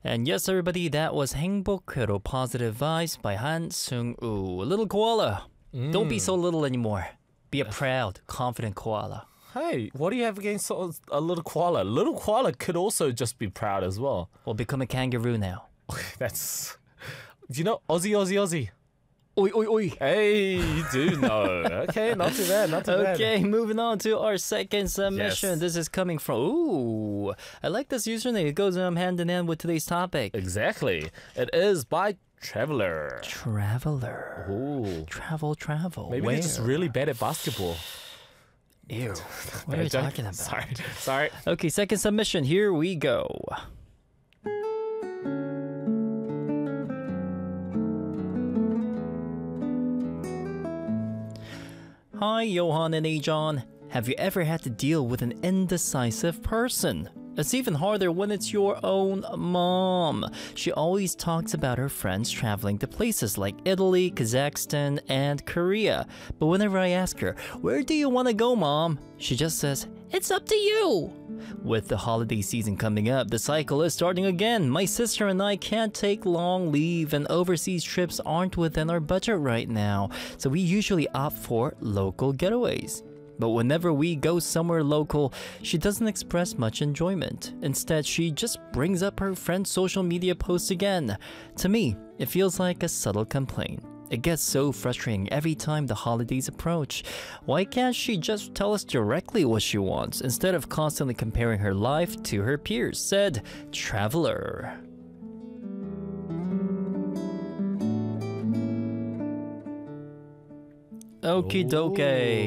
And yes, everybody, that was 행복회로 Positive Vibes by Han Sung-woo. Little koala. Don't be so little anymore. Be a proud, confident koala. Hey, what do you have against a little koala? Little koala could also just be proud as well. We'll become a kangaroo now. That's... Do you know Aussie, Aussie, Aussie? Oi, oi, oi. Hey, you do know. Okay, not too bad, not too bad. Okay, moving on to our second submission. Yes. This is coming from... Ooh, I like this username. It goes hand in hand with today's topic. Exactly. It is by Traveler. Traveler. Ooh. Travel. Maybe Where? they're just really bad at basketball. Ew. What are you talking about? Sorry. Okay, second submission. Here we go. Hi, Johan and Ajon. Have you ever had to deal with an indecisive person? It's even harder when it's your own mom. She always talks about her friends traveling to places like Italy, Kazakhstan, and Korea. But whenever I ask her, "Where do you want to go, Mom?" she just says, "It's up to you." With the holiday season coming up, the cycle is starting again. My sister and I can't take long leave, and overseas trips aren't within our budget right now, so we usually opt for local getaways. But whenever we go somewhere local, she doesn't express much enjoyment. Instead, she just brings up her friend's social media posts again. To me, it feels like a subtle complaint. It gets so frustrating every time the holidays approach. Why can't she just tell us directly what she wants instead of constantly comparing her life to her peers? Said Traveler. Okie dokie.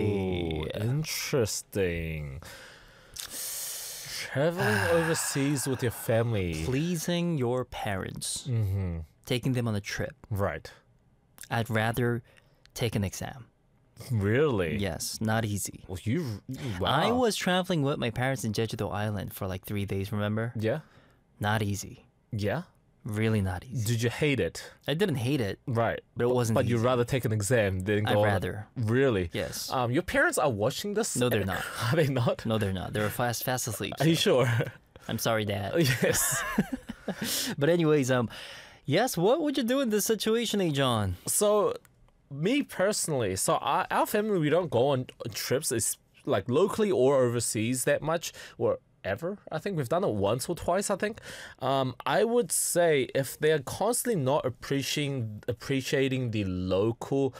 Interesting. Traveling overseas with your family. Pleasing your parents. Taking them on a trip. Right. I'd rather take an exam. Really? Yes, not easy. Well, wow. I was traveling with my parents in Jeju-do Island for like 3 days, remember? Yeah? Not easy. Yeah? Really not easy. Did you hate it? I didn't hate it. Right. But it wasn't But you'd easy. rather take an exam than go I'd on- rather. Really? Yes. Your parents are watching this? No, they're not. Are they not? No, they're not. They were fast asleep. Are you sure? I'm sorry, Dad. Yes. But anyways, yes, what would you do in this situation, John? So, me personally, our family, we don't go on trips, it's like locally or overseas that much, or ever. I think we've done it once or twice, I think. I would say if they're constantly not appreciating the local,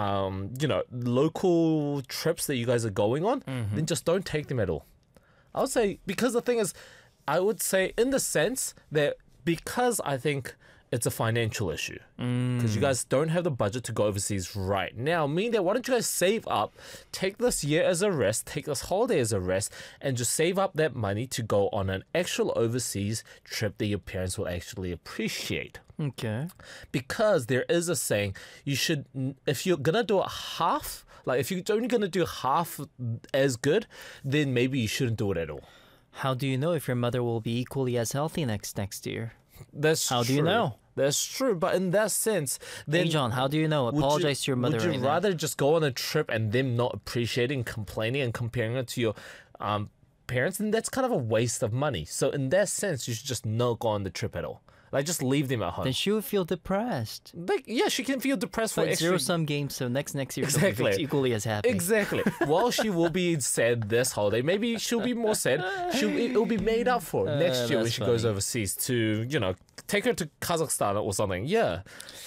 local trips that you guys are going on, then just don't take them at all. I would say, because the thing is, I would say in the sense that because I think it's a financial issue. Because you guys don't have the budget to go overseas right now. Meaning that why don't you guys save up, take this year as a rest, take this holiday as a rest, and just save up that money to go on an actual overseas trip that your parents will actually appreciate. Okay. Because there is a saying, you should, if you're gonna do it half, like if you're only gonna do half as good, then maybe you shouldn't do it at all. How do you know if your mother will be equally as healthy next year? That's How true. do you know? That's true, but in that sense, then Hey, John, how do you know? Apologize to your mother Would you right now. rather just go on a trip and them not appreciating, complaining, and comparing it to your parents? And that's kind of a waste of money. So in that sense, you should just not go on the trip at all. Like just leave them at home. Then she would feel depressed. Like yeah, she can feel depressed for But extra. zero-sum game, so next year she'll Exactly. be equally as happy. Exactly. While she will be sad this holiday, maybe she'll be more sad. It'll be made up for next year when that's she goes funny. overseas to, take her to Kazakhstan or something. Yeah.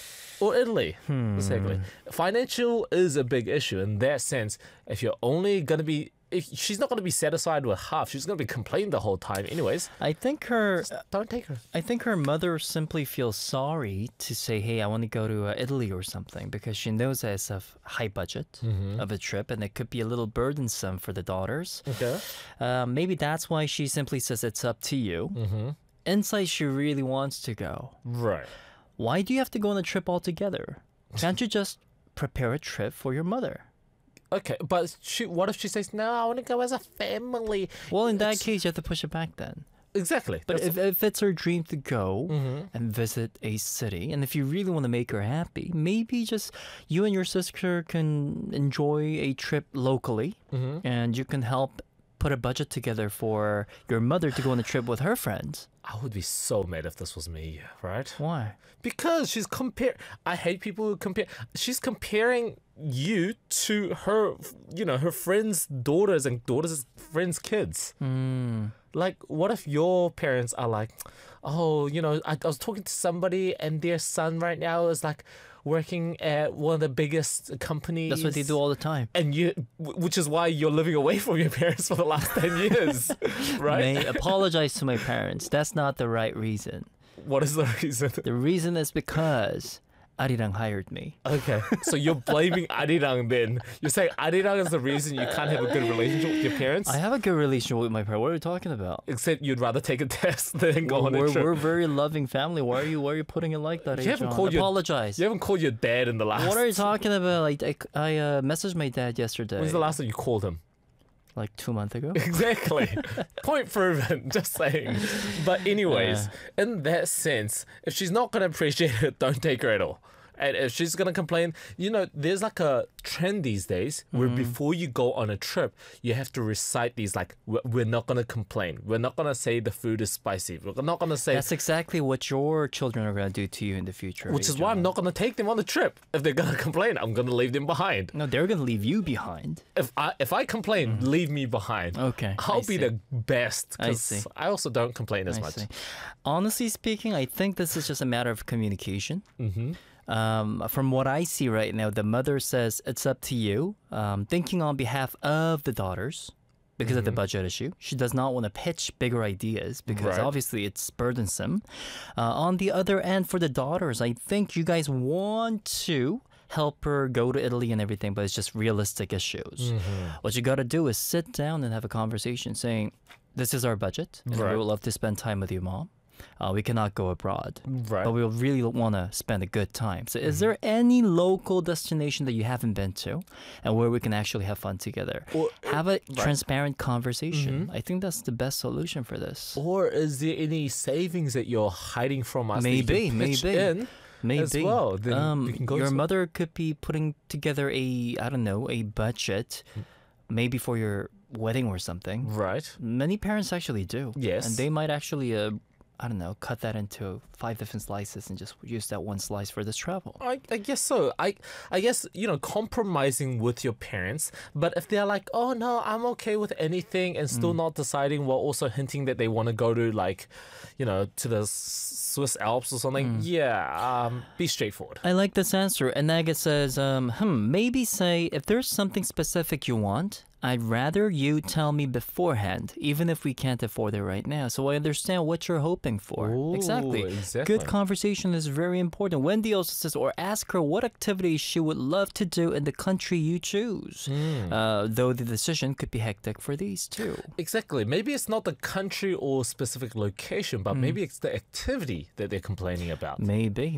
Or Italy. Exactly. Financial is a big issue in that sense. If you're only going to be, if she's not going to be satisfied with half, she's going to be complaining the whole time anyways. I think her Don't take her. mother simply feels sorry to say, "Hey, I want to go to Italy or something," because she knows that it's a high budget of a trip and it could be a little burdensome for the daughters. Okay. Maybe that's why she simply says it's up to you. Inside, she really wants to go. Right. Why do you have to go on a trip altogether? Can't you just prepare a trip for your mother? Okay, but what if she says, no, I want to go as a family? Well, in that case, you have to push it back then. Exactly. But That's- if it's her dream to go and visit a city, and if you really want to make her happy, maybe just you and your sister can enjoy a trip locally, and you can help put a budget together for your mother to go on a trip with her friends. I would be so mad if this was me, right? Why? Because she's I hate people who compare. She's comparing you to her, her friends' daughters and daughters' friends' kids. Like, what if your parents are like, oh, I was talking to somebody and their son right now is like working at one of the biggest companies. That's what they do all the time. And which is why you're living away from your parents for the last 10 years, right? May apologize to my parents. That's not the right reason. What is the reason? The reason is because Arirang hired me. Okay, so you're blaming Arirang then. You're saying Arirang is the reason you can't have a good relationship with your parents? I have a good relationship with my parents. What are you talking about? Except you'd rather take a test than go on a trip. We're a very loving family. Why are you putting it like that? You haven't called apologize. You haven't called your dad in the last... What are you talking about? Like, I messaged my dad yesterday. When's the last time you called him? Like 2 months ago. Exactly. Point proven. Just saying. But anyways, in that sense, if she's not going to appreciate it, don't take her at all. And if she's going to complain, there's like a trend these days where before you go on a trip, you have to recite these like, we're not going to complain. We're not going to say the food is spicy. We're not going to say... That's exactly what your children are going to do to you in the future. Which is why I'm not going to take them on the trip. If they're going to complain, I'm going to leave them behind. No, they're going to leave you behind. If I complain, leave me behind. Okay. I'll be the best. I see. I also don't complain as much. See. Honestly speaking, I think this is just a matter of communication. From what I see right now, the mother says it's up to you, thinking on behalf of the daughters because of the budget issue. She does not want to pitch bigger ideas because obviously it's burdensome. On the other end, for the daughters, I think you guys want to help her go to Italy and everything, but it's just realistic issues. What you got to do is sit down and have a conversation saying, this is our budget, and we would love to spend time with your mom. We cannot go abroad, but we really want to spend a good time. So is there any local destination that you haven't been to and where we can actually have fun together? Or, have a transparent conversation. I think that's the best solution for this. Or is there any savings that you're hiding from us? Maybe. As well. Then your mother could be putting together a budget, maybe for your wedding or something. Right. Many parents actually do. Yes. And they might actually... cut that into 5 different slices and just use that one slice for this travel. I guess so. I guess, compromising with your parents. But if they're like, oh, no, I'm okay with anything and still not deciding while also hinting that they want to go to, like, to the Swiss Alps or something, be straightforward. I like this answer. And Naga says, maybe say if there's something specific you want, I'd rather you tell me beforehand, even if we can't afford it right now. So I understand what you're hoping for. Ooh, exactly. Good conversation is very important. Wendy also says, or ask her what activities she would love to do in the country you choose. Though the decision could be hectic for these two. Exactly. Maybe it's not the country or specific location, but maybe it's the activity that they're complaining about. Maybe.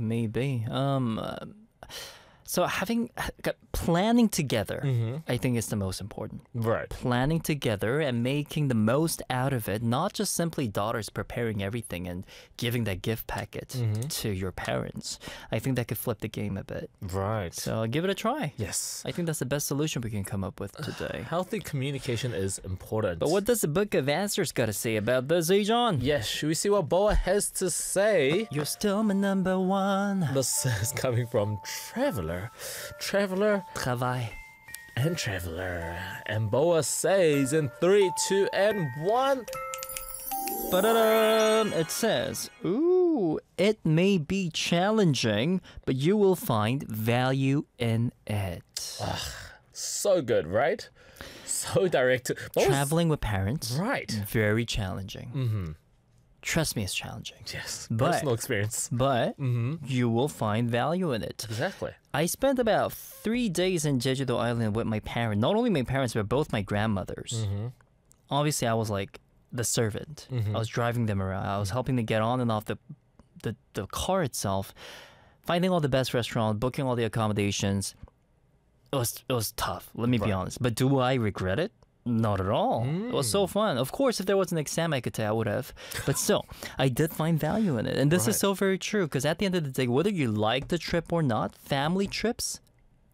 So planning together, I think is the most important. Right. Planning together and making the most out of it, not just simply daughters preparing everything and giving that gift packet to your parents. I think that could flip the game a bit. Right. So give it a try. Yes. I think that's the best solution we can come up with today. Healthy communication is important. But what does the Book of Answers got to say about this, John? Yes, should we see what Boa has to say? You're still my number one. This is coming from Traveler. Travail. And Traveler. And Boa says in 3, 2, and 1. Ba-da-dum! It says, ooh, it may be challenging, but you will find value in it. So good, right? So direct. Traveling with parents. Right. Very challenging. Trust me, it's challenging. Yes. But, personal experience. But you will find value in it. Exactly. I spent about 3 days in Jeju-do Island with my parents. Not only my parents, but both my grandmothers. Obviously, I was like the servant. I was driving them around. I was helping them get on and off the car itself, finding all the best restaurants, booking all the accommodations. It was tough, let me be honest. But do I regret it? Not at all. It was so fun. Of course, if there was an exam I could take, I would have. But still, I did find value in it. And this is so very true, because at the end of the day, whether you like the trip or not, family trips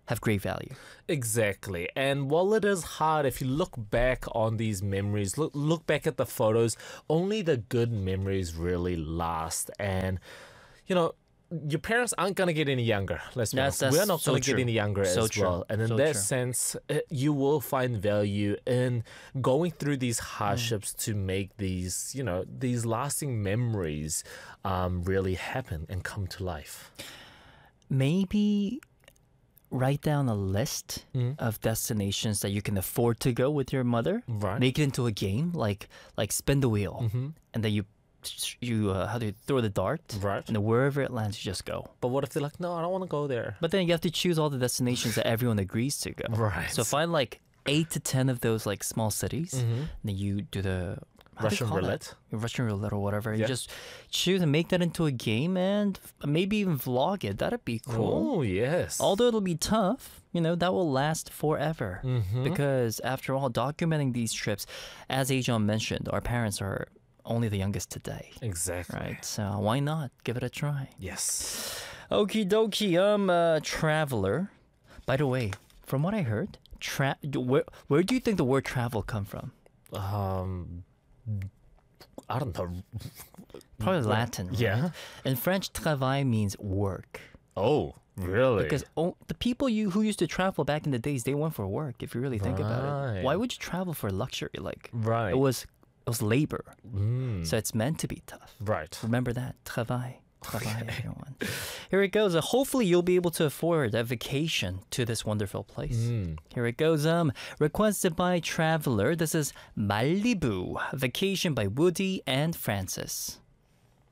have great value. Exactly. And while it is hard, if you look back on these memories, look back at the photos, only the good memories really last. And, you know, your parents aren't going to get any younger. Let's be honest. That's We're not so going to get true. any younger So as true. well. And in So that true. sense, you will find value in going through these hardships to make these, you know, these lasting memories really happen and come to life. Maybe write down a list of destinations that you can afford to go with your mother. Right. Make it into a game, like spin the wheel, and then you how do you throw the dart, Right. and then wherever it lands, you just go. But what if they're like, no, I don't want to go there? But then you have to choose all the destinations that everyone agrees to go. Right. So find like 8 to 10 of those like small cities, and then you do the how do you Russian call that? roulette. Russian roulette or whatever. You Yeah. just choose and make that into a game, and maybe even vlog it. That'd be cool. Oh, yes. Although it'll be tough, you know, that will last forever. Because after all, documenting these trips, as Ajon mentioned, our parents are only the youngest today. Exactly. Right, so why not give it a try? Yes. Okie dokie, traveler. By the way, from what I heard, where do you think the word travel come from? I don't know. Probably Latin. Right? Yeah. In French, travail means work. Oh, really? Because the people who used to travel back in the days, they went for work. If you really think about it, Right. why would you travel for luxury? Like Right. it was labor, so it's meant to be tough. Right. Remember that travail, everyone. Here it goes. Hopefully, you'll be able to afford a vacation to this wonderful place. Here it goes. Requested by Traveler. This is Malibu Vacation by Woody and Francis.